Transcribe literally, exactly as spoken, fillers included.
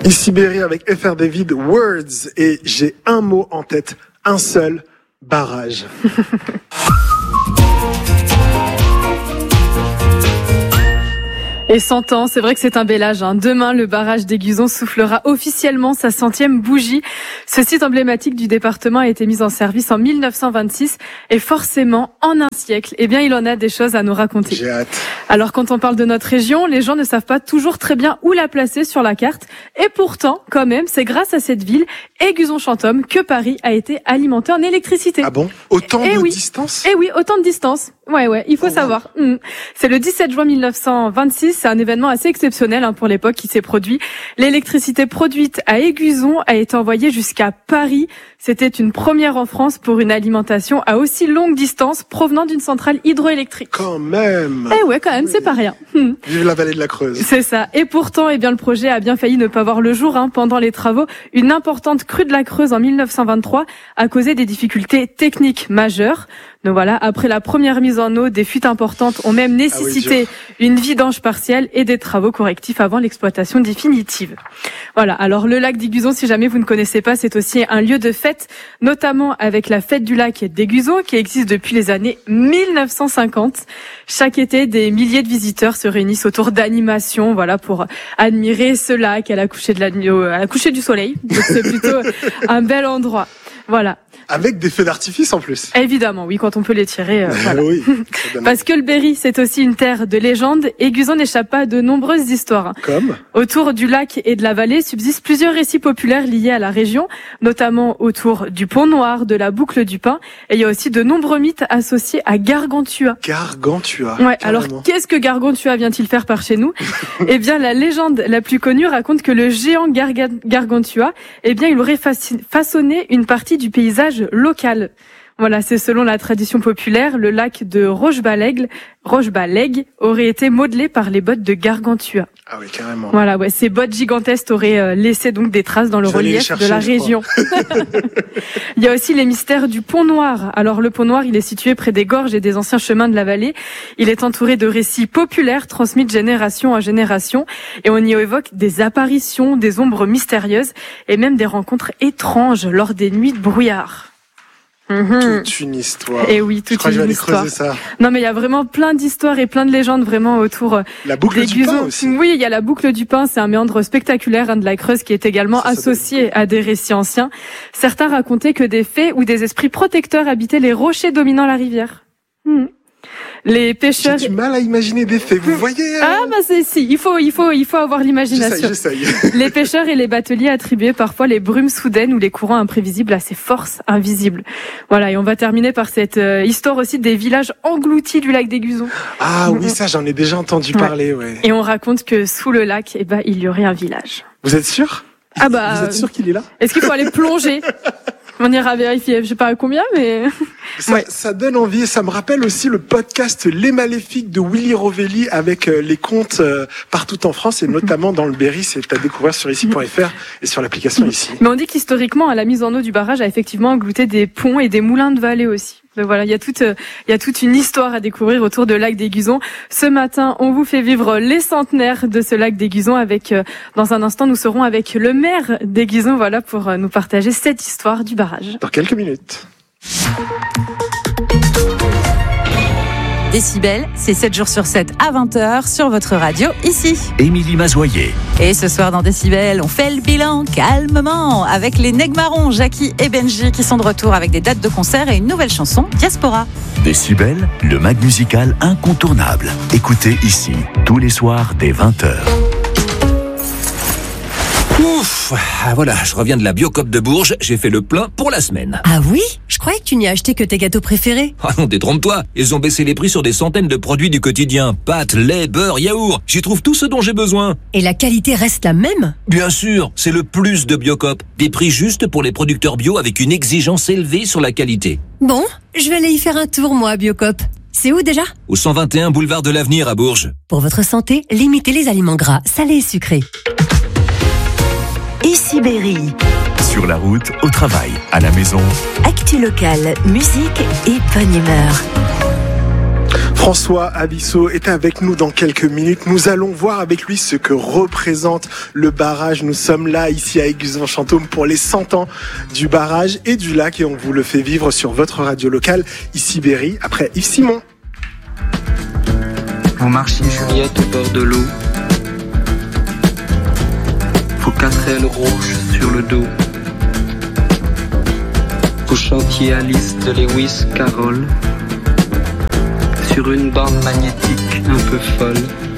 Ici Berry avec F R David, Words, et j'ai un mot en tête, un seul, barrage. Et cent ans, c'est vrai que c'est un bel âge. Hein. Demain, le barrage d'Aiguzon soufflera officiellement sa centième bougie. Ce site emblématique du département a été mis en service en mille neuf cent vingt-six et forcément, en un siècle, eh bien, il en a des choses à nous raconter. J'ai hâte. Alors, quand on parle de notre région, les gens ne savent pas toujours très bien où la placer sur la carte. Et pourtant, quand même, c'est grâce à cette ville, Aiguzon-Chantôme, que Paris a été alimenté en électricité. Ah bon? Autant et de oui. distance? Eh oui, autant de distance. Ouais, ouais, il faut oh, savoir. Wow. Mmh. C'est le dix-sept juin mille neuf cent vingt-six. C'est un événement assez exceptionnel hein, pour l'époque qui s'est produit. L'électricité produite à Aiguzon a été envoyée jusqu'à Paris. C'était une première en France pour une alimentation à aussi longue distance provenant d'une centrale hydroélectrique. Quand même. Eh ouais, quand même, oui. C'est pas rien. Mmh. Vive la vallée de la Creuse. C'est ça. Et pourtant, eh bien, le projet a bien failli ne pas voir le jour hein, pendant les travaux. Une importante crue de la Creuse en mille neuf cent vingt-trois a causé des difficultés techniques majeures. Donc voilà, après la première mise en eau, des fuites importantes ont même nécessité ah oui, une vidange partielle et des travaux correctifs avant l'exploitation définitive. Voilà, alors le lac d'Aiguzon, si jamais vous ne connaissez pas, c'est aussi un lieu de fête, notamment avec la fête du lac d'Aiguzon qui existe depuis les années mille neuf cent cinquante. Chaque été, des milliers de visiteurs se réunissent autour d'animations, voilà, pour admirer ce lac à la coucher de la, à la coucher du soleil. Donc c'est plutôt un bel endroit. Voilà. Avec des feux d'artifice en plus. Évidemment, oui, quand on peut les tirer. Euh, voilà. Oui. Parce que le Berry, c'est aussi une terre de légende. Aiguzon n'échappe pas à de nombreuses histoires. Comme autour du lac et de la vallée subsistent plusieurs récits populaires liés à la région, notamment autour du Pont Noir, de la boucle du Pin. Et il y a aussi de nombreux mythes associés à Gargantua. Gargantua. Ouais. Carrément. Alors, qu'est-ce que Gargantua vient-il faire par chez nous? Eh bien, la légende la plus connue raconte que le géant Garga- Gargantua, eh bien, il aurait façonné une partie du paysage local. Voilà, c'est selon la tradition populaire, le lac de Rochebalègue, Rochebalègue aurait été modelé par les bottes de Gargantua. Ah oui, carrément. Voilà, ouais, ces bottes gigantesques auraient laissé donc des traces dans le Vous relief chercher, de la région. Il y a aussi les mystères du Pont Noir. Alors le Pont Noir, il est situé près des gorges et des anciens chemins de la vallée. Il est entouré de récits populaires transmis de génération en génération et on y évoque des apparitions, des ombres mystérieuses et même des rencontres étranges lors des nuits de brouillard. Mmh. Toute une histoire. Et oui, toute je crois une que je vais histoire. aller creuser ça. Non, mais il y a vraiment plein d'histoires et plein de légendes vraiment autour. La boucle d'Aiguzon. du Pin aussi. Oui, il y a la boucle du Pin, c'est un méandre spectaculaire hein, de la Creuse qui est également ça, associé ça à des récits anciens. Certains racontaient que des fées ou des esprits protecteurs habitaient les rochers dominant la rivière. Mmh. Les pêcheurs. J'ai du mal à imaginer des faits. Vous voyez euh... Ah bah c'est si. Il faut, il faut, il faut avoir l'imagination. J'essaye, j'essaye. Les pêcheurs et les bateliers attribuaient parfois les brumes soudaines ou les courants imprévisibles à ces forces invisibles. Voilà. Et on va terminer par cette euh, histoire aussi des villages engloutis du lac d'Aiguzon. Ah oui, ça j'en ai déjà entendu ouais. parler. Ouais. Et on raconte que sous le lac, eh ben il y aurait un village. Vous êtes sûr? Ah bah. Vous êtes sûr qu'il est là? Est-ce qu'il faut aller plonger? On ira vérifier, je sais pas à combien, mais... Ça, ouais. ça donne envie. Ça me rappelle aussi le podcast Les Maléfiques de Willy Rovelli avec euh, les contes euh, partout en France et notamment dans le Berry. C'est à découvrir sur ici point f r et sur l'application ici. Mais on dit qu'historiquement, la mise en eau du barrage a effectivement englouté des ponts et des moulins de vallée aussi. Donc voilà, il y a toute, il y a toute une histoire à découvrir autour de lac d'Aiguzon. Ce matin, on vous fait vivre les centenaires de ce lac d'Aiguzon avec, euh, dans un instant, nous serons avec le maire d'Aiguzon, voilà, pour euh, nous partager cette histoire du barrage. Dans quelques minutes. Décibel, c'est sept jours sur sept à vingt heures sur votre radio, ici. Émilie Mazoyer. Et ce soir dans Décibel, on fait le bilan calmement avec les Negmarons, Jackie et Benji qui sont de retour avec des dates de concert et une nouvelle chanson, Diaspora. Décibel, le mag musical incontournable. Écoutez ici, tous les soirs dès vingt heures. Ouf, ah voilà, je reviens de la Biocop de Bourges, j'ai fait le plein pour la semaine. Ah oui? Je croyais que tu n'y as acheté que tes gâteaux préférés. Ah non, détrompe-toi, ils ont baissé les prix sur des centaines de produits du quotidien. Pâtes, lait, beurre, yaourt, j'y trouve tout ce dont j'ai besoin. Et la qualité reste la même? Bien sûr, c'est le plus de Biocop. Des prix justes pour les producteurs bio avec une exigence élevée sur la qualité. Bon, je vais aller y faire un tour moi à Biocop. C'est où déjà? Au cent vingt et un boulevard de l'Avenir à Bourges. Pour votre santé, limitez les aliments gras, salés et sucrés. Ici Berry. Sur la route, au travail, à la maison. Actu locale, musique et bonne humeur. François Abisso est avec nous dans quelques minutes. Nous allons voir avec lui ce que représente le barrage. Nous sommes là, ici à Aigues-en-Chantôme, pour les cent ans du barrage et du lac. Et on vous le fait vivre sur votre radio locale, ici Berry, après Yves Simon. Vous marchiez Juliette au bord de l'eau. Vos quatre ailes rouges sur le dos. Vous chantiez Alice de Lewis Carroll sur une bande magnétique un peu folle.